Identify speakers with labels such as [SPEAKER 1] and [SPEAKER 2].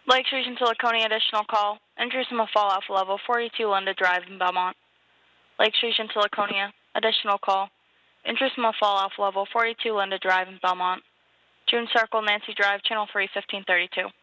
[SPEAKER 1] Lake Region to Laconia, additional call. Injuries from a fall off level 42 Linda Drive in Belmont. Lake Region to Laconia, additional call. Injuries from a fall off level 42 Linda Drive in Belmont. June Circle, Nancy Drive, channel 3, 1532.